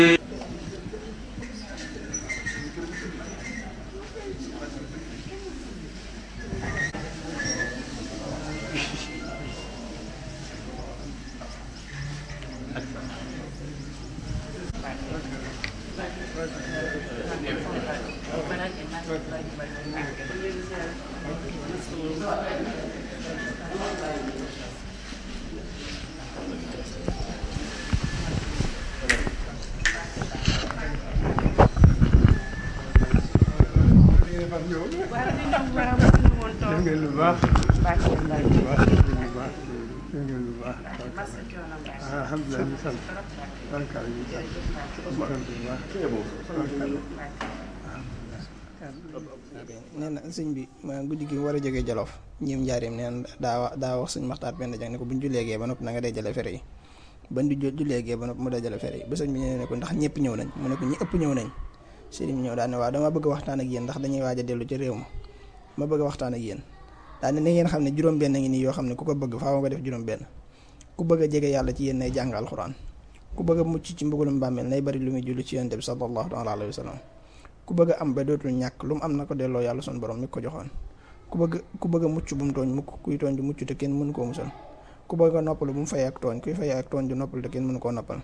nee na sëñ bi ma guddi gi war a jógee Jolof ñim njaareem neen daa wax sëñ Maxtaar Penda Jang ne ko buñ julleegee ba noppi na nga dajale fere yi ban di julleegee ba noppi mu dajale fere yi ba sëñ bi ñëwee ne ko ndax ñëpp ñëw nañ mu ne ko ñi ëpp ñëw nañ sëriñ bi ñëw daal ne waaw dama bëgg a waxtaan ak yéen ndax dañuy waaj a dellu ci réew ma bëgg a waxtaan ak yéen daal ne na ngeen xam ne juróom-benn ngi nii yoo xam ne ku ko bëgg faaw nga def juróom-benn ku bëgg a jege yàlla ci yéen nay jàng alxuraan ku bëgg a mucc ci mbugulum bàmmeel nay bari lu muy julli ci yonent bi sallallahu taala alayhi wa sallam ku bëgg a am ba dootul ñàkk lu mu am na ko delloo yàlla sun borom mi ko joxoon ku bëgg a mucc bu mu tooñ mukk kuy tooñ du mucc te kenn mënu koo musal ku bëgg a noppalu bu mu fay ak tooñ kuy fay ak tooñ du noppal te kenn mënu koo noppal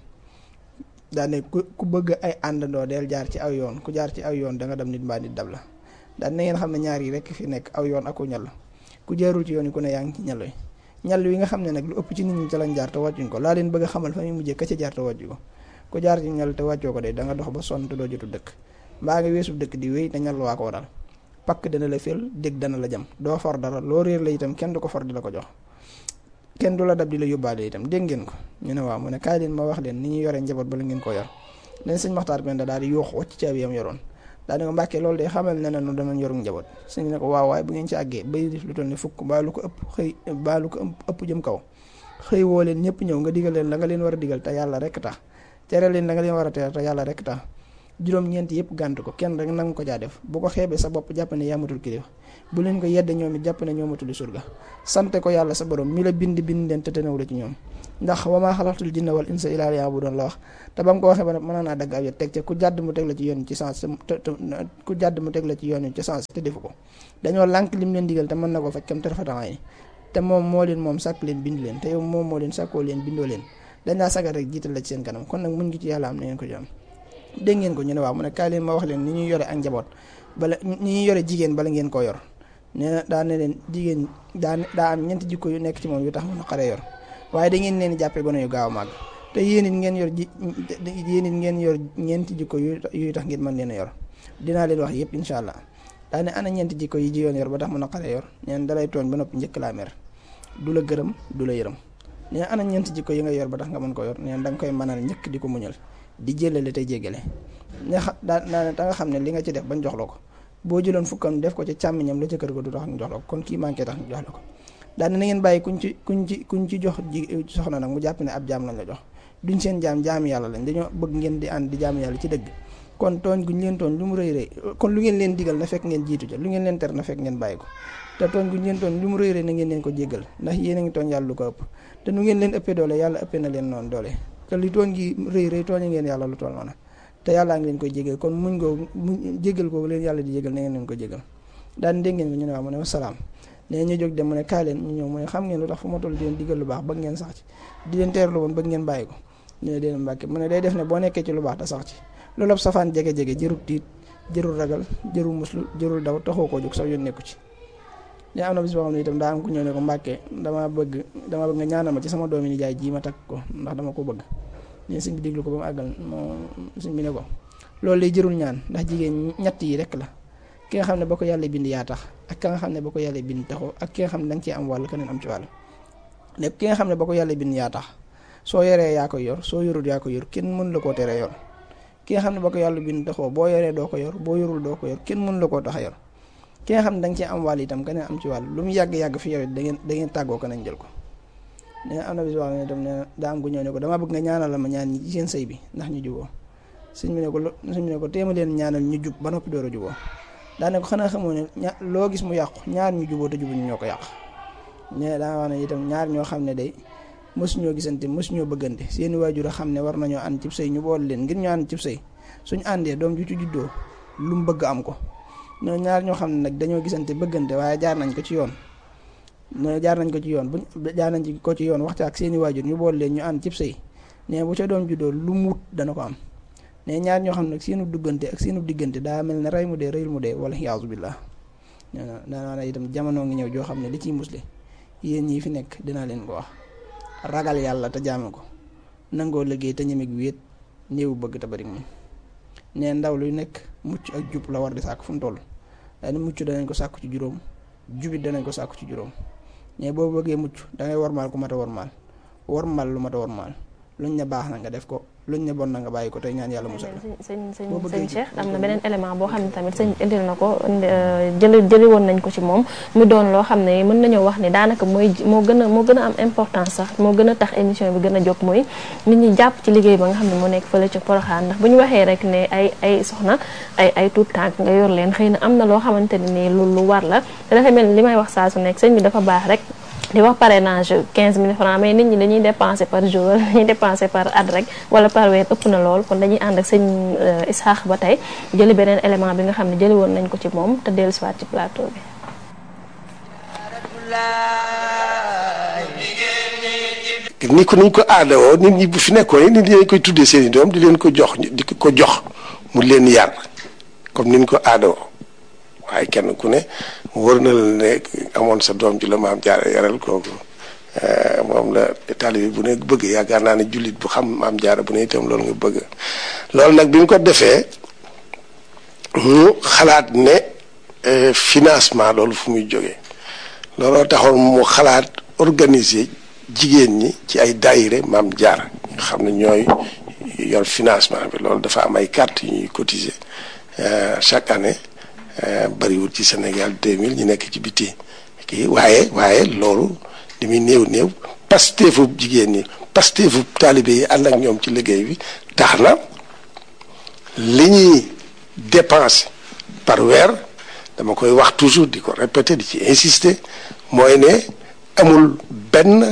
daane ku bëgg ay àndandoo del jaar ci aw yoon ku jaar ci aw yoon da nga dem nit mbaa nit dab la daan na ngeen xam ne ñaar yi rekk fi nekk aw yoon aku ñal ku jaarul ci yoon yi ku ne yaa ngi ci ñal wi nga xam ne nag lu ëpp ci nit ñi ca lañ jaar te wàccuñ ko laa leen bëgg a xamal fa muy mujjee ka ca jaar te wàccu ko ku jaar ci ñal te wàccoo ko de da nga dox ba sonn te doo jotu dëkk mbaa nga weesu dëkk di wéy te ñal waa ko waral pakk dana la fél dégg dana la jam doo for dara loo réer la itam kenn du ko for di la ko jox kenn du la dab di la yóbbaale itam dégg ngeen ko ñu ne waaw mu ne kaay leen ma wax leen ni ñuy yore njaboot bala ngeen ko yor leen sëñ Maxtaar Penda daal di yuux wacc caabi yam yoroon daa ne ko Mbàkke loolu de xamal ne nu danañ yorum njaboot sëñ ne ko waaw waaye bu ngeen ci àggee bay def lu toll ni fukk baa lu ko ëpp jëm kaw xëy woo leen ñëpp ñëw nga digal leen la nga leen war a digal te yàlla rek tax tere leen la nga leen war a tere te yàlla rek tax juróom-ñeent yëpp gànt ko kenn rek nangu ko caa def bu ko xeebee sa bopp jàpp ne yaamatul kilifa bu leen ko yedde ñoom it jàpp ne ñoomatul surga sante ko yàlla sa borom mi la bind leen te tenewu la ci ñoom ndax wa maa xalaqtul jinna wal insa illaa liya'buduun la wax te ba mu ko waxee ba mën naa dagg ab ya teg ca ku jàdd mu teg la ci yoon ci sens ku jàdd mu teg la ci yoon ci sens te defu ko dañoo lànk lim leen digal te mën na ko faj kam te rafetamaay te moom moo leen moom sàkk leen bind leen te yow moom moo leen sàkkoo leen bindoo leen dañ laa sagal rek jiital la ci seen kanam kon nag muñ ngi ci yàlla am na ngeen ko jom dégg ngeen ko ñu ne waaw mu ne kaay leen ma wax leen ni ñuy yore ak njaboot bala ni ñuy yore jigéen bala ngeen koo yor nee na daa ne leen jigéen daa am ñeenti jikko yu nekk ci moom yu tax mu naqaree yor waaye da ngeen leen jàppee gone yu gaaw a màgg te yéen it ngeen yor ñeenti jikko yu tax ngeen mën leen a yor dinaa leen wax yëpp incha allah daa ne ana ñeenti jikko yi jigéen yor ba tax mu naqaree yor neen dalay tooñ ba noppi njëkk laa mer du la gërëm du la yërëm nee ana ñeenti jikko yi nga yor ba tax nga mën ko yor neen da nga koy mënal njëkk di ko muñal di jëlale tey jéggale ne da nga xam ne li nga ci def bañ jox la ko boo jëloon fukkam def ko ci càmmiñam la ca kër ga du tax ñu jox la ko kon kii manqué tax ñu jox la ko daal na ngeen bàyyi kuñ ci jox soxna nag mu jàpp ne ab jaam lañ la jox duñ seen jaami yàlla lañ dañoo bëgg ngeen di ànd di jaami yàlla ci dëgg kon tooñ guñ leen tooñ lu mu rëy rëy kon lu ngeen leen digal na fekk ngeen jiitu ca lu ngeen leen ter na fekk ngeen bàyyi ko te tooñ guñ leen tooñ lu mu rëy rëy na ngeen leen ko jéggal ndax yéen a ngi tooñ yàlla lu ko ëpp te nu ngeen leen ëppee doole yàlla ëppee na leen noonu doole te li tooñ gi rëy rëy tooñe ngeen yàlla lu toll noonu te yàllaa ngi leen koy jégal kon muñ jégal googu leen yàlla di jégal na ngeen leen ko jégal daan dégg ngeen ko ñu ne waaw mu ne wasalaam nee ñu jóg dem mu ne kaay leen ñu ñëw mu ne xam ngeen lu tax fu ma toll di leen digal lu baax bëgg ngeen sax ci di leen teer lu bon bëgg ngeen bàyyi ko ñu ne deen Mbàkke mu ne day def ne boo nekkee ci lu baax te sax ci loolu ab safaan jege-jege jërul tiit jërul ragal jërul muslu jërul daw taxoo koo jóg sax yoon nekku ci ne am na bis boo xam ne itam daa am ku ñëw ne ko Mbàkke dama bëgg nga ñaanal ma ci sama doomi nijaay ji ma takk ko ndax dama ko bëgg ne sëñ bi déglu ko ba mu àggal moo sëñ bi ne ko loolu lay jërul ñaan ndax jigéen ñett yi rek la ki nga xam ne ba ko yàlla bind yaa tax ak ka nga xam ne ba ko yàlla bind taxoo ak ki nga xam ne da nga cee am wàll keneen am ci wàll ne ki nga xam ne ba ko yàlla bind yaa tax soo yoree yaa ko yor soo yorul yaa ko yor kenn mën la koo teree yor ki nga xam ne ba ko yàlla bind taxoo boo yoree doo ko yor boo yorul doo ko yor kenn mën la koo tax a yor ki nga xam ne da nga cee am wàll itam keneen am ci wàll lu mu yàgg-yàgg fi yow it da ngeen tàggoo keneen jël ko ne am na bis wax ne itam ne daa am ku ñëw ne ko dama bëgg nga ñaanal la ma ñaan ñi ci seen sëy bi ndax ñu juboo sëñ bi ne ko téema leen ñaanal ñu jub ba noppi door a juboo daane ko xanaa xamoo ne loo gis mu yàqu ñaar ñu juboo te jubuñu ñoo ko yàq ne daa wax ne itam ñaar ñoo xam ne day mosuñoo gisante mosuñoo bëggante seeni waajur a xam ne war nañoo ànd cib sëy ñu boole leen ngir ñu ànd cib sëy suñ àndee doom ju ci juddoo lu mu bëgg am ko. ñoo ñaar ñoo xam ne nag dañoo gisante bëggante waaye jaar nañ ko ci yoon jaar nañ ko ci yoon waxtaan ak seeni waajur ñu boole leen ñu ànd cib sëy ne bu ca doom juddoo lu mu wut dana ko am ne ñaar ñoo xam ne nag seenu duggante ak seenu diggante daa mel ne rey mu dee rëyul mu dee wala yaasu billah daanaa itam jamono ngi ñëw joo xam ne li ciy musle yéen ñii fi nekk dinaa leen ko wax ragal yàlla te jaame ko nangoo liggéey te ñemeg wéet néewu bëgg te bari moom ne ndaw luy nekk mucc ak jub la war di sàkk fu mu toll daani mucc danañ ko sàkku ci juróom jubit danañ ko sàkku ci juróom ne boo bëggee mucc dangay wormaal ku mat a wormaal lu mat a wormaal luñ ne baax na nga def ko luñ ne bon na nga bàyyi ko tey ñaan yàlla musal sëñ Cheikh am na beneen élément boo xam ne tamit sëñ indil na ko jëli woon nañ ko ci moom mu doon loo xam ne mën nañoo wax ni daanaka moo gën a am importance sax moo gën a tax émission bi gën a jóg mooy nit ñi jàpp ci liggéey ba nga xam ne moo nekk fële ci Porokhane ndax bu ñu waxee rek ne ay soxna ay tuut tànk nga yor leen xëy na am na loo xamante ne nii lu war la te dafa mel ni li may wax saa su nekk sëñ bi dafa baax rek di wax parrainage 15 000 francs mais nit ñi dañuy dépenser par jour dañuy dépenser par at rek wala par weer ëpp na lool kon dañuy ànd ak sëñ Ishaq ba tey jëli beneen élément bi nga xam ne jëli woon nañ ko ci moom te dellu siwaat ci plateau bi. ni ko aadawoo nit ñi bu fi nekkoon nit ñi dañ koy tuddee seen i doom di leen ko jox mu leen yar comme ni ñu ko aadawoo waaye kenn ku ne wër na la ne amoon sa doom ji la maam jaara yaral kooku moom la taalibe bu ne bëgg yaakaar naa ne jullit bu xam maam jaara bu ne itam loolu nga bëgg loolu nag bi ñu ko defee mu xalaat ne financement loolu fu muy jógee looloo taxoon mu xalaat organiser jigéen ñi ci ay daayire maam jaara nga xam ne ñooy yor financement bi loolu dafa am ay carte yu ñuy cotiser chaque année bariwul ci Sénégal 2000 ñu nekk ci biti kii waaye loolu li muy néew pasteefu jigéen ñi pasteefu taalibe yi ànd ak ñoom ci liggéey bi tax na li ñuy dépense par weer dama koy wax toujours di ko répéter di ci insister mooy ne amul benn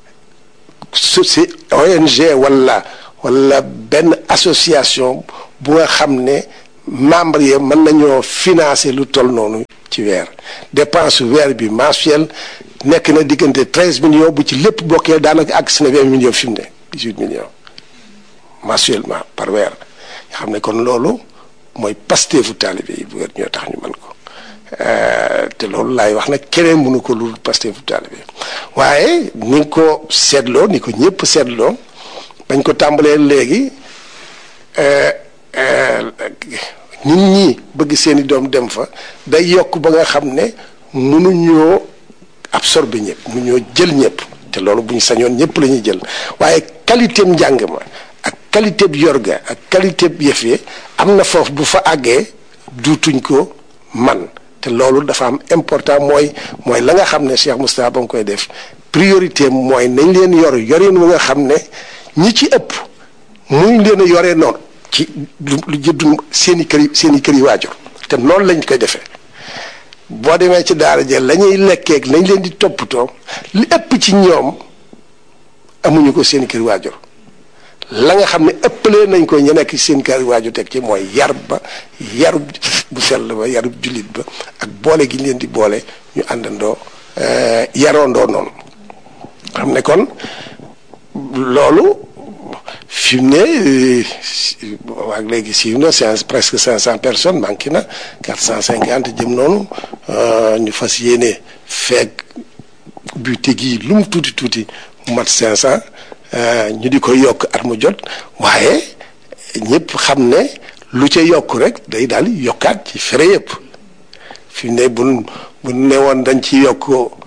ONG wala benn association bu nga xam ne membre yi mën nañoo financer lu toll noonu ci weer dépense weer bi mensuel nekk na diggante 13 millions bu ci lépp bokkee daanaka ak si na 20 millions fi mu ne 18 millions mensuellement par weer nga xam ne kon loolu mooy pasteefu taalibe yi bu weer ñoo tax ñu mën ko te loolu laay wax nag keneen mënu ko lu pasteefu taalibe waaye ni ko seetloo ni ko ñëpp seetloo bañ ko tàmbalee léegi nit ñi bëgg seeni doom dem fa day yokk ba nga xam ne mënuñoo absorber ñëpp mënuñoo jël ñëpp te loolu bu ñu sañoon ñëpp la ñuy jël waaye qualité njàng ma ak qualité bi yorga ak qualité bi yëf yi am na foofu bu fa àggee duutuñ ko man te loolu dafa am important mooy la nga xam ne Cheikh Moustapha ba nga koy def priorité mooy nañ leen yorin wu nga xam ne ñi ci ëpp muñ leen a yoree noonu ci lu jëddu seen i kër yi waajur te noonu lañ koy defee boo demee ci daara ja la ñuy lekkeeg lañ leen di toppatoo li ëpp ci ñoom amuñu ko seen i kër waajur la nga xam ne ëppalee nañ ko ñu nekk seen kër waajur teg ci mooy yarub bu sell ba yarub jullit ba ak boole gi ñu leen di boole ñu àndandoo yaroondoo noonu xam ne kon loolu fi mu ne waa léegi siiw na presque 500 personnes manqué na 450 jëm noonu ñu fas yéene feeg buté gi lu mu tuuti mu mat 500 ñu di ko yokk at mu jot waaye ñëpp xam ne lu ca yokk rek day daal yokkaat ci frais yëpp fi mu ne bu ne woon dañ ci yokk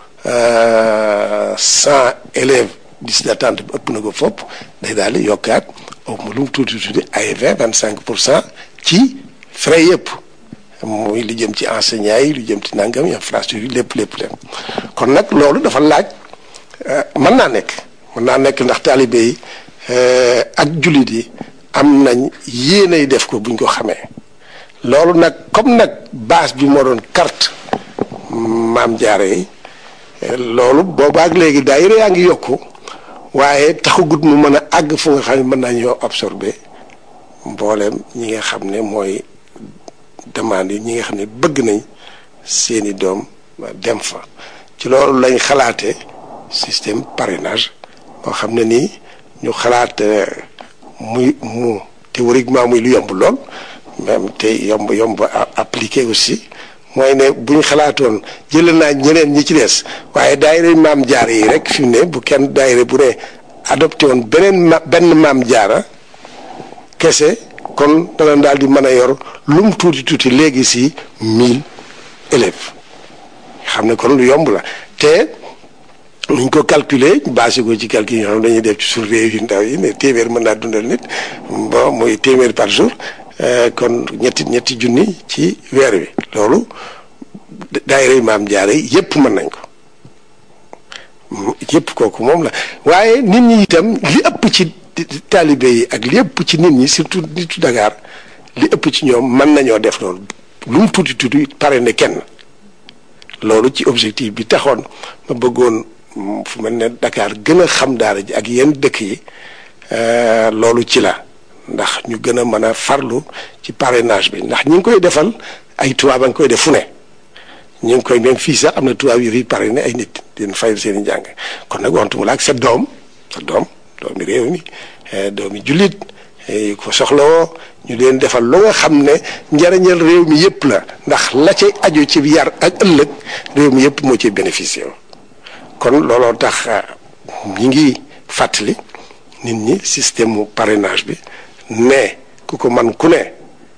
100 élèves liste d'attente bi ëpp na ko fopp day daal di yokkaat lu mu tuuti ay 25% ci frais yëpp muy li jëm ci enseignants yi lu jëm ci nangam infrastructure yi lépp kon nag loolu dafa laaj mën naa nekk ndax taalibe yi ak jullit yi am nañ yéenay def ko buñ ko xamee loolu nag comme nag base bi moo doon carte maam jaare yi loolu boobaak léegi daayira yaa ngi yokku waaye taxagut mu mën a àgg fu nga xam ne mën naa ñoo absorbé mbooleem ñi nga xam ne mooy demande yi ñi nga xam ne bëgg nañ seeni doom dem fa. ci loolu lañ xalaate système parrainage boo xam ne nii ñu xalaat mu théoriquement muy lu yomb lool même te yomb appliqué aussi mooy ne bu ñu xalaatoon jëlee naa ñeneen ñi ci des waaye daayira maam jaara yi rek fi mu ne bu kenn daayira bu ne adopté woon benn maam jaara kese kon dana daal di mën a yor lu mu tuuti léegi si 1000 élèves xam ne kon lu yomb la te nuñ ko calculer basé ko ci calcul yi nga xam dañuy def ci suuf réew yu ndaw yi ne téeméer mën naa dundal nit bon mooy téeméer par jour kon ñetti junni ci weer wi loolu daayira maam jaara yi yëpp mën nañ ko yëpp kooku moom la waaye nit ñi itam li ëpp ci taalibe yi ak li ëpp ci nit ñi surtout nitu Dakar li ëpp ci ñoom mën nañoo def loolu lu mu tuuti pare ne kenn loolu ci objectif bi taxoon ma bëggoon fu mel ne Dakar gën a xam daara ji ak yenn dëkk yi loolu ci la ndax ñu gën a mën a farlu ci parrainage bi ndax ñi ngi koy defal ay tubaab a ngi koy def fu ne ñu ngi koy même fii sax am na tubaab yu fi parrainé ay nit dina fayal seen i njàng kon nag wantuma la ak sa doomi réew mi doomi jullit yu ko soxlawoo ñu leen defal lu nga xam ne njariñal réew mi yëpp la ndax la cay aju ci yar ak ëllëg réew mi yëpp moo ci bénéficié kon looloo tax ñi ngi fàttali nit ñi système mu parrainage bi ne ku ko man ku ne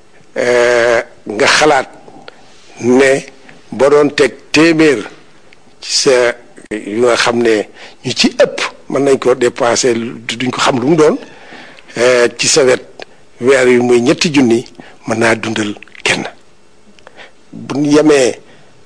nga xalaat ne boo doon teg téeméer ci sa yu nga xam ne ñu ci ëpp mën nañ ko dépensé duñ ko xam lu mu doon ci sa wet weer yu muy 2 junni mën naa dundal kenn bu ñu yemee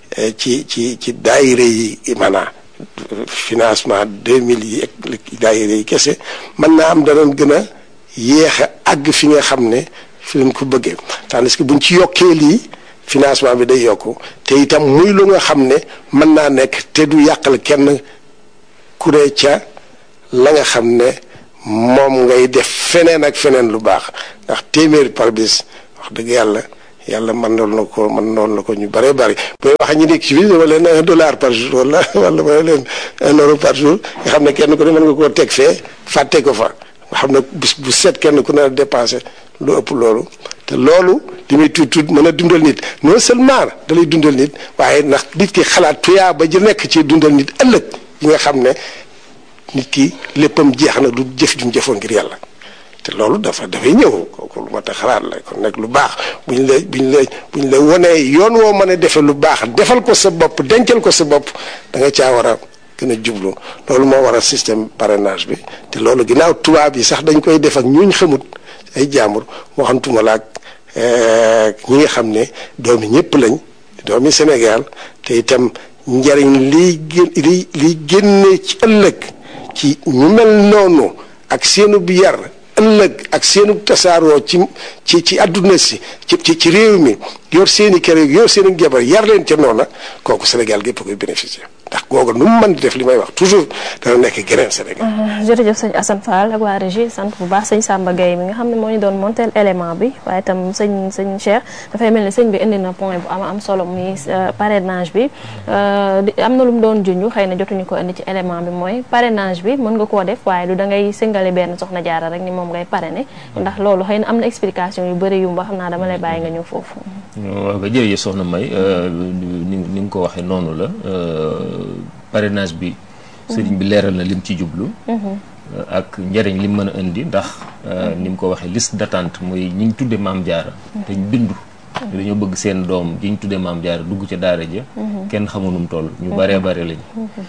ci daayira yi maanaam financement 2000 yi ak daayira yi kese mën naa am danañ gën a yéex a àgg fi nga xam ne fi lañ ko bëggee tandis que buñ ci yokkee lii financement bi day yokku te itam muy lu nga xam ne mën naa nekk te du yàqal kenn ku ne ca la nga xam ne moom ngay def feneen ak feneen lu baax ndax téeméer par bis wax dëgg yàlla mën noon na ko ñu bëree bëri booy wax ñu nekk ci biir dama leen $1 par jour wala ma leen €1 par jour nga xam ne kenn ku ne mën nga koo teg fee fàtte ko fa nga xam ne bis bu set kenn ku ne dépensé lu ëpp loolu te loolu li muy tuut mën a dundal nit non seulement da lay dundal nit waaye ndax nit ki xalaat tuyaa ba ji nekk ci dundal nit ëllëg yi nga xam ne nit ki léppam jeex na du jëf jum jëfoon ngir yàlla te loolu dafay ñëw kooku lu ma tax xalaat la kon nag lu baax buñ la wonee yoon woo mën a defe lu baax defal ko sa bopp dencal ko sa bopp da nga caa war a gën a jublu loolu moo war a système parrainage bi te loolu ginnaaw tubaab yi sax dañ koy def ak ñuñ xamut ay jaambur waxantuma la ak ñi nga xam ne doomi ñëpp lañ doomi Sénégal te itam njariñ liy génne ci ëllëg ci ñu mel noonu ak seenu bi yar ëllëg ak seenu tasaaroo ci àdduna si ci réew mi yor seeni kër yor seeni jabar yar leen ca noona kooku Sénégal gépp koy bénéficier ndax googu nu mu mën di def li may wax toujours dana nekk geneen Sénégal. jërëjëf sëñ Assane Fall ak waa régie sant bu baax sëñ Samba Gueye mi nga xam ne moo ñu doon monteel élément bi waaye itam sëñ Cheikh dafay mel ni sëñ bi indi na point bu am solo muy parrainage bi am na lu mu doon junj xëy na jotuñu ko indi ci élément bi mooy parrainage bi mën nga koo def waaye du da ngay singale benn soxna jaara rek ni moom ngay parrainer ndax loolu xëy na am na explication yu bëri yu xam naa dama lay bàyyi nga ñëw foofu. waaw ba jërëjëf soxna May ni nga ko waxee noonu la parrainage bi sëriñ bi leeral na lim ci jublu ak njëriñ lim mën a indi ndax ni mu ko waxee liste d'attente mooy ñi ñu tudde maam jaara te ñu bindu dañoo bëgg seen doom ji ñu tudde maam jaara dugg ca daara ja kenn xamunum toll ñu baree bare lañ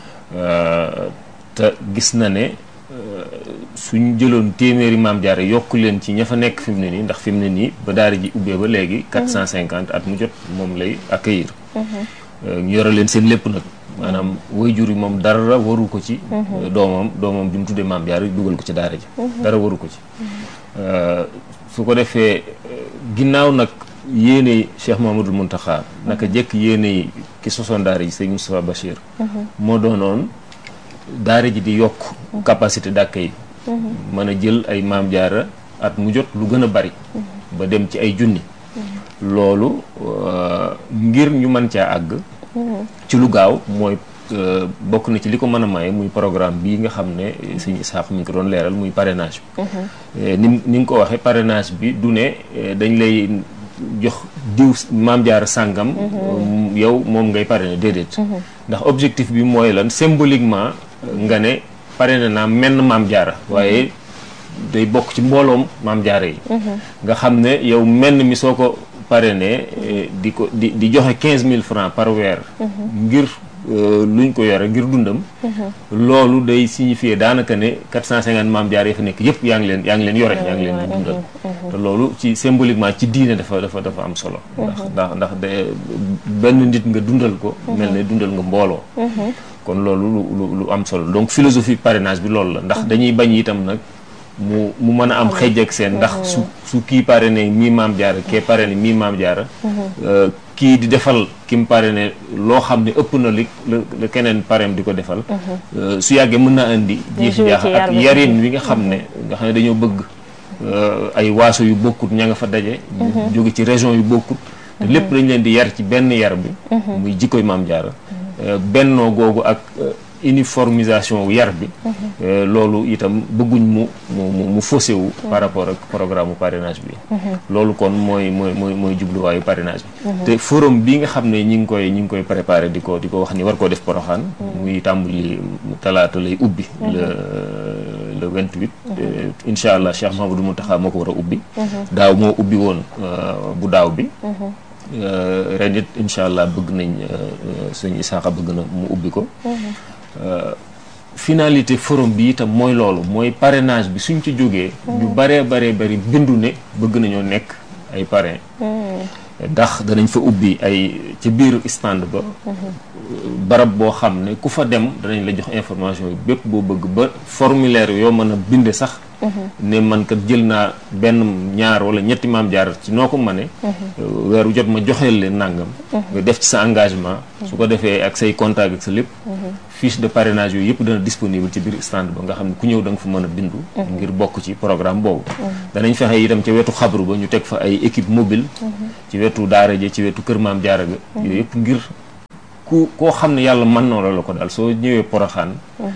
te gis na ne suñ jëloon téeméeri maam jaara yokk leen ci ña fa nekk fi mu ne nii ndax fi mu ne nii ba daara ji ubbee ba léegi 450 at mu jot moom lay accueillir ñu yore leen seen lépp nag maanaam waajur yi moom dara waru ko ci doomam bi mu tuddee maam jaara dugal ko ci daara ji dara waru ko ci su ko defee ginnaaw nag yéene Cheikh Mamadou Mountakha naka jekk yéene ki sosoon daara ji sëñ Moustapha Bachir moo doonoon daara ji di yokk capacité d'accueil mën a jël ay maam jaara at mu jot lu gën a bari ba dem ci ay junni loolu ngir ñu mën caa àgg ci lu gaaw mooy bokk na ci li ko mën a maye muy programme bii nga xam ne sëñ Isaax mi ngi ko doon leeral muy parrainage bi ni nga ko waxee parrainage bi du ne dañ lay jox diw maam jaara sàngam yow moom ngay parrainer déedéet ndax objectif bi mooy lan symboliquement nga ne parrainé naa menn maam jaara waaye day bokk ci mbooloom maam jaara yi nga xam ne yow menn mi soo ko parrainé di joxe 15 000 francs par weer ngir luñ ko yore ngir dundam loolu day signifier daanaka ne 450 maam jaar yi fa nekk yëpp yaa ngi leen yore yaa ngi leen di dundal te loolu ci symboliquement ci diine dafa am solo ndax benn nit nga dundal ko mel ne dundal nga mbooloo kon loolu lu am solo donc philosophie parrainage bi loolu la ndax dañuy bañ itam nag mu mën a am xëj ak seen ndax su kii parrainé mii maam jaara kee parrainé mii maam jaara kii di defal ki mu parrainé loo xam ne ëpp na li la keneen parrain di ko defal su yàggee mën naa indi jiixi jaaxa ak yarin wi nga xam ne dañoo bëgg ay waaso yu bokkut ña nga fa daje jóge ci région yu bokkut te lépp dañ leen di yar ci benn yar bi muy jikkoy maam jaara bennoo googu ak uniformisation yar bi loolu itam bëgguñ mu faussé wu par rapport ak programme parrainage bi loolu kon mooy jubluwaayu parrainage bi te forum bi nga xam ne ñi ngi koy préparé di ko wax ni war koo def Porokhane muy tàmbali talaata lay ubbi le 28 incha allah Cheikh Mahamadou Mountakha moo ko war a ubbi daaw moo ubbi woon bu daaw bi ren it incha allah bëgg nañ sëñ Isaaxa bëgg na mu ubbi ko finalité forum bi itam mooy loolu mooy parrainage bi suñ ci jógee ñu baree bari bindu ne bëgg nañoo nekk ay parrain ndax danañ fa ubbi ay ci biir stand ba barab boo xam ne ku fa dem danañ la jox information yi bépp boo bëgg ba formulaire yoo mën a binde sax ne man kat jël naa benn ñaar wala ñetti maam jaar ci noo ko mëne weeru jot ma joxeel leen nàngam nga def ci sa engagement su ko defee ak say contact ak sa lépp fiche de parrainage yooyu yëpp dana disponible ci biir stand ba nga xam ne ku ñëw da nga fa mën a bindu ngir bokk ci programme boobu danañ fexe itam ca wetu xabru ba ñu teg fa ay équipe mobile ci wetu daara ja ci wetu kër maam jaara ga yooyu yëpp ngir koo xam ne yàlla mën na la ko daal soo ñëwee Porokhane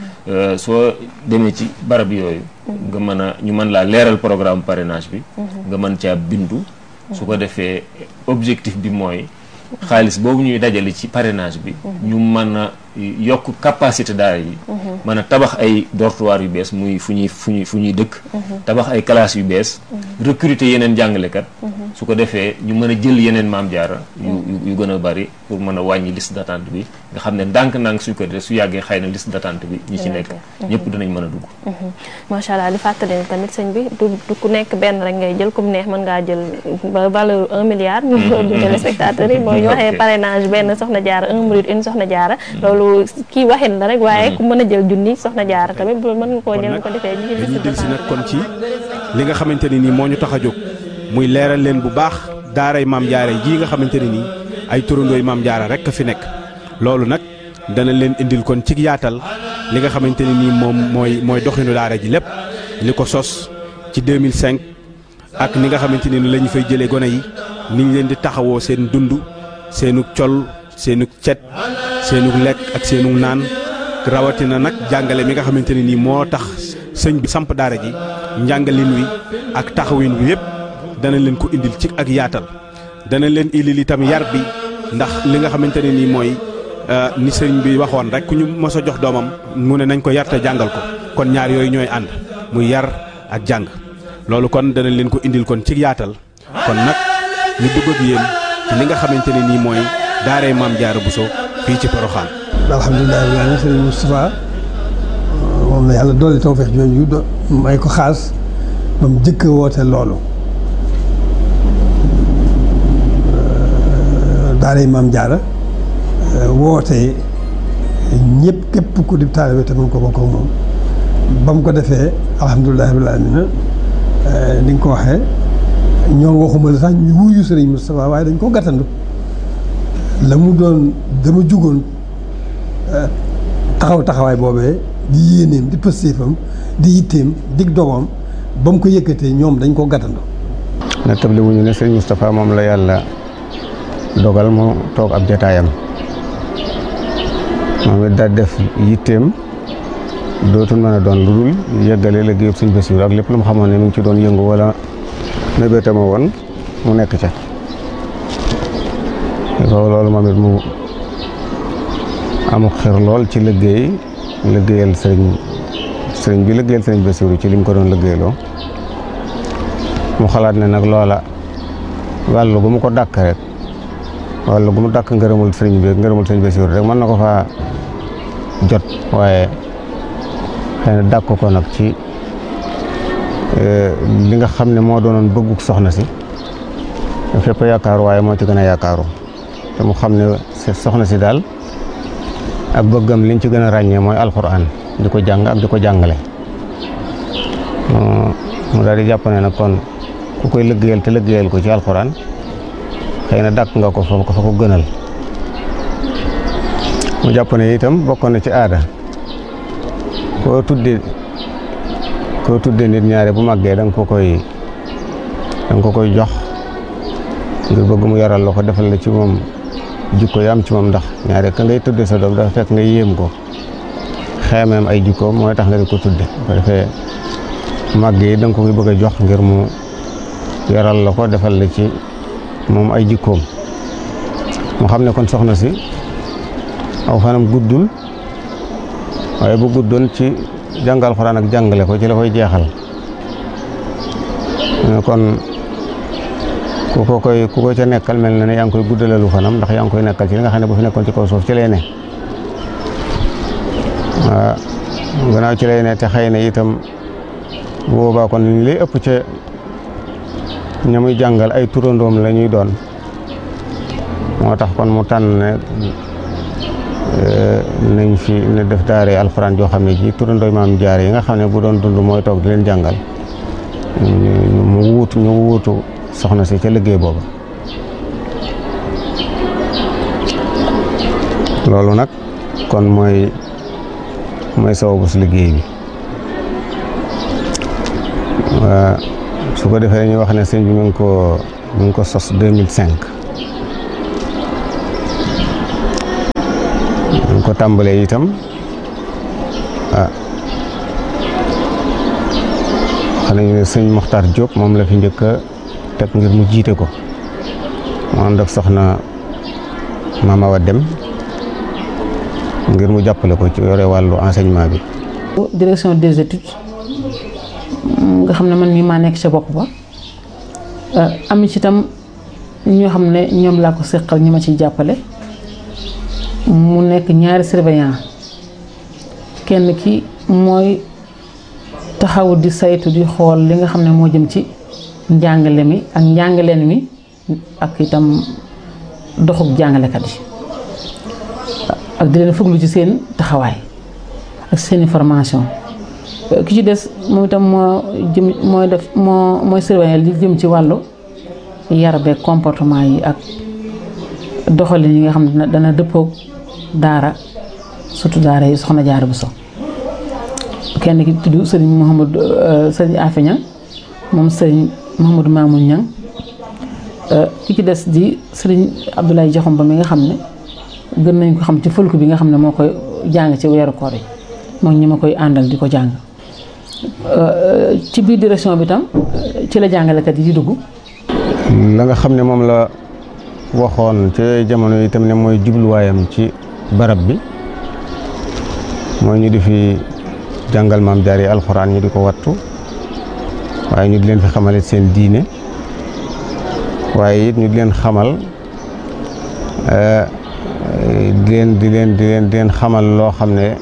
soo demee ci barab yooyu nga mën a ñu mën laa leeral programme parrainage bi nga mën caa bindu su ko defee objectif bi mooy xaalis boobu ñuy dajale ci parrainage bi ñu mën a yokk capacité daara yi mën a tabax ay dortoir yu bees muy fu ñuy dëkk tabax ay classes yu bees recruter yeneen jàngalekat su ko defee ñu mën a jël yeneen maam jaara yu gën a bari pour mën a wàññi liste d'attente bi nga xam ne ndànk-ndànk suñ ko def su yàggee xëy na liste d'attente bi ñi ci nekk ñëpp dinañ mën a dugg macha allah di fàttali ne tamit sëñ bi du ku nekk benn rek ngay jël comme neex mën ngaa jël ba valeur 1 milliard ñu du téléspectateurs yi mooy ñu waxee parrainage benn soxna jaara 1 minute une soxna jaara loolu kii waxin la rek waaye ku mën a jël junni soxna jaara tamit bu mën nga koo jël ko defee dañuy del si nag kon ci li nga xamante ne nii moo ñu tax a jóg muy leeral leen bu baax daaray maam jaara ji nga xamante ne nii ay turandooy maam jaara rek fi nekk loolu nag dana leen indil kon ci yaatal li nga xamante ne nii moom mooy doxinu daara ji lépp li ko sos ci 2005 ak ni nga xamante ne ni la ñu fay jëlee gone yi ni ñu leen di taxawoo seen dund seenu col seenu cet seenu lekk ak seenu naan rawatina nag jàngale mi nga xamante ne nii moo tax sëñ bi samp daara ji njàngalin wi ak taxawin wi yëpp dana leen ko indil ci ak yaatal dana leen indil itam yar bi ndax li nga xamante ne nii mooy ni sëñ bi waxoon rek ku ñu mos a jox doomam mu ne nañ ko yar te jàngal ko kon ñaar yooyu ñooy ànd muy yar ak jàng loolu kon dana leen ko indil kon ci yaatal kon nag ñu dugg ak yéen ci li nga xamante ne nii mooy daaray maam Jaara Bousso fii ci Porokhane. alhamdulilah rabbil aalamiin sëriñ Moustapha moom la yàlla doole tawfeex jooju may ko xaas ba mu jëkk woote loolu daaray maam Jaara woote ñëpp képp ku di taalibe te mën ko bokk ak moom ba mu ko defee alhamdulilah rabbil aalamiin ni nga ko waxee ñoom waxuma la sax ñu wuyu sëriñ Moustapha waaye dañ ko gàttandu la mu doon dama jugoon taxawaay boobee di yéeneem di pëstéefam di yitteem dig dogoom ba mu ko yëkkatee ñoom dañ ko gàttandu. na table wuñu ne sëñ Moustapha moom la yàlla dogal mu toog ab jataayam moom it daal def yitteem dootul mën a doon lu dul yëggale liggéeyub sëñ Bassirou ak lépp lu mu xamoon ne mi ngi ci doon yëngu wala mébétama woon mu nekk ca loolu moom it mu amu xir lool ci liggéeyal sëriñ bi liggéeyal sëriñ Bassirou ci li mu ko doon liggéeyloo mu xalaat ne nag loola wàllu gu mu ko dàkk rek wàllu gu mu dàkk ngërëmul sëriñ bi ngërëmul sëriñ Bassirou rek mën na ko faa jot waaye xëy na dàkk ko nag ci li nga xam ne moo doonoon bëgguk soxna si fépp yaakaaru waaye moo ci gën a yaakaaru te mu xam ne soxna si daal ak bëggam liñ ci gën a ràññee mooy alxuraan di ko jàng ak di ko jàngale mu daal di jàpp ne nag kon ku koy liggéeyal te liggéeyal ko ci alxuraan xëy na dàkk nga ko fa ko gënal mu jàpp ne itam bokkoon na ci aada koo tudde nit ñaare bu màggee da nga ko koy jox ngir bëgg mu yaral la ko defal la ci moom jikko yi am ci moom ndax ñaare ka ngay tudde sa doom dafa fekk nga yéem ko xeemeem ay jikkoom mooy tax nga di ko tudde ko defee màgg yi da nga ko koy bëgg a jox ngir mu yaral la ko defal la ci moom ay jikkoom mu xam ne kon soxna si aw fanam guddul waaye bu guddoon ci jàngal Alxuraan ak jàngale ko ci la koy jeexal kon ku ko ca nekkal mel na ne yaa ngi koy guddalalu fanam ndax yaa ngi koy nekkal ci li nga xam ne bu fi nekkoon ci kaw suuf ci lay ne waaw gannaaw ci lay ne te xëy na itam boobaa kon li lay ëpp ca ña muy jàngal ay turandoom la ñuy doon moo tax kon mu tànn ne nañ fi ne def daare alxuraan joo xam ne ji turandooy maam jaar yi nga xam ne bu doon dund mooy toog di leen jàngal ñu wuutu soxna si ca liggéey booba loolu nag kon mooy sababu si liggéey bi su ko defee dañuy wax ne sëñ bi mi ngi ko sos 2005 ñu ko tàmbalee itam xam nañu ne sëñ Mokhtar Diop moom la fi njëkk a teg ngir mu jiite ko mu ànd ak soxna Mama Wa Dem ngir mu jàppale ko ci yore wàllu enseignement bi. direction des études nga xam ne man mii maa nekk ca bopp ba am ci itam ñoo xam ne ñoom laa ko seqal ñi ma ciy jàppale. mu nekk ñaari surveillant kenn ki mooy taxaw di saytu di xool li nga xam ne moo jëm ci njàngale mi ak njàngaleen mi ak itam doxub jàngalekat yi ak di leen fuglu ci seen taxawaay ak seeni formation ki ci des moom itam mooy surveillant li jëm ci wàllu yar beeg comportement yi ak doxalin yi nga xam ne dana dëppoog daara surtout daara yi soxna Jaara Buso kenn ki tudd sëriñ Afi Ñang moom sëriñ Mouhamadou Mamoun Ñang ki ci des di sëriñ Abdoulaye Jaxum Ba mi nga xam ne gën nañ ko xam ci fëlku bi nga xam ne moo koy jàng ci weeru koor yi moom ñi ma koy àndal di ko jàng ci biir direction bi tam ci la jàngalekat yi di dugg. la nga xam ne moom la waxoon ci jamono yi itam ne mooy jubluwaayam ci barab bi mooy ñu di fi jàngal maam jaar yi alxuraan ñu di ko wattu waaye ñu di leen fi xamale seen diine waaye it ñu di leen xamal di leen xamal loo xam ne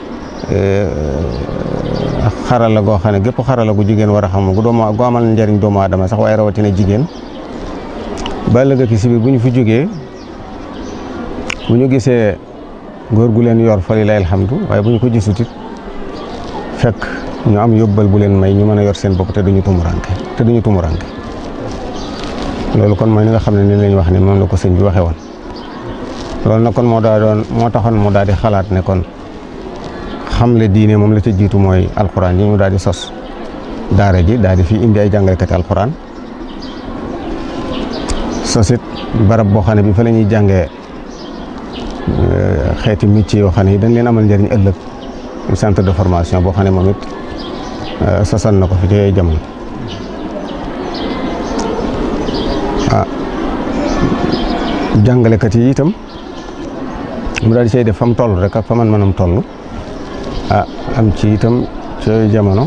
xarala goo xam ne gépp xarala gu jigéen war a xam gu amal njariñ doomu aadama sax waaye rawatina jigéen ba ëllëg ki si biir bu ñu fi jógee bu ñu gisee góor gu leen yor fa lillahi alhamdu waaye bu ñu ko gisut it fekk ñu am yóbbal bu leen may ñu mën a yor seen bopp te duñu tumuranke loolu kon mooy li nga xam ne ni lañ wax ne moom la ko sëñ bi waxee woon loolu nag kon moo taxoon mu daal di xalaat ne kon xamle diine moom la ca jiitu mooy alxuraan yi mu daal di sos daara ji daal di fi indi ay jàngalekati alxuraan sosit barab boo xam ne bi fa la ñuy jàngee xeeti métier yoo xam ne yi dañ leen amal njëriñ ëllëg centre de formation boo xam ne moom it sosal na ko fi ci yooyu jamono jàngalekat yi itam mu daal di say def fa mu toll rek ak fa man mënam toll am ci itam ci yooyu jamono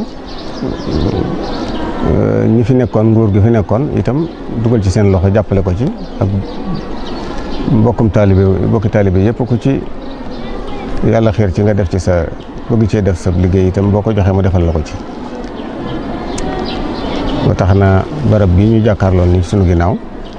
ñi fi nekkoon nguur gi fi nekkoon itam dugal ci seen loxo jàppale ko ci ak mbokki taalibe yëpp ku ci yàlla xiir ci nga def ci sa bëgg cee def sa liggéey itam boo ko joxee mu defal la ko ci ba tax na barab bii ñu jàkkaarloon ni sunu ginnaaw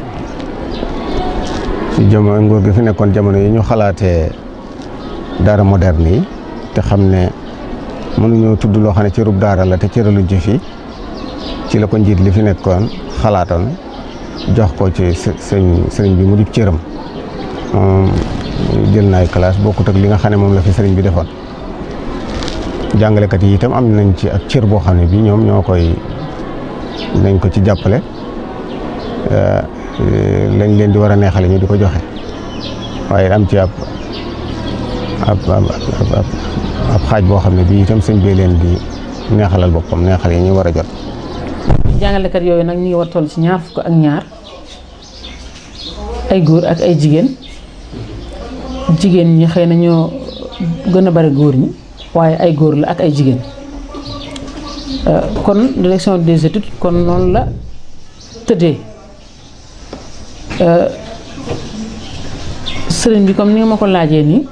ci jamono nguur gi fi nekkoon jamono yi ñu xalaatee daara moderne yi te xam ne mënuñoo tudd loo xam ne cërub daara la te cëraluñ ci fii ci la ko njiit li fi nekkoon xalaatoon jox ko ci sëriñ bi mu di cëram jël na ay classe bokkut ak li nga xam ne moom la fi sëriñ bi defoon jàngalekat yi itam am nañ ci ak cër boo xam ne bi ñoom ñoo koy nañ ko ci jàppale lañ leen di war a neexale ñu di ko joxe waaye am ci ab xaaj boo xam ne bii itam sëñ bee leen di neexalal boppam neexal yi ñu war a jot. jàngalekat yooyu nag ñu ngi war toll ci 22 ak ñaar ay góor ak ay jigéen ñi xëy na ñoo gën a bari góor ñi waaye ay góor la ak ay jigéen kon direction des études kon noonu la tëddee sëriñ bi comme ni nga ma ko laajee nii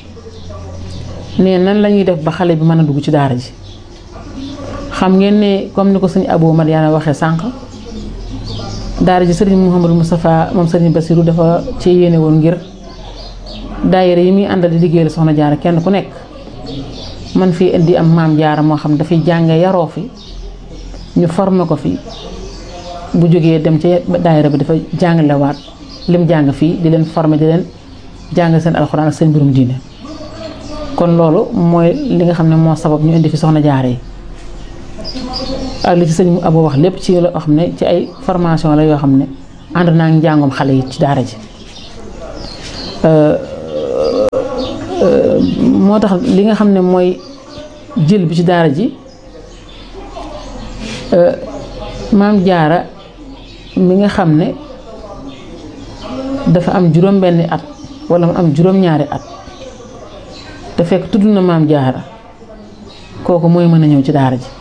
ne nan la ñuy def ba xale bi mën a dugg ci daara ji xam ngeen ne comme ni ko sëñ Abou Mariana waxee sànq daara ji sëriñ Mouhamadou Moustapha moom sëriñ Bassirou dafa ci yéene woon ngir daayira yi muy àndal di liggéeyal soxna jaara kenn ku nekk man fii indi am maam jaara moo xam dafay jànge yaroo fi ñu formé ko fi bu jógee dem ci daayira bi dafa jàngalewaat lim jàng fii di leen formé di leen jàng seen alxuraan ak seen mbirum diine kon loolu mooy li nga xam ne moo sabab ñu indi fi soxna jaara yi ak li ci sëñ Abou wax lépp ci loo xam ne ci ay formation la yoo xam ne ànd naa njàngum xale yi ci daara ji moo tax li nga xam ne mooy jël bi ci daara ji maam jaara mi nga xam ne dafa am juróom-benni at wala mu am juróom-ñaari at te fekk tudd na maam jaara kooku mooy mën a ñëw ci daara ji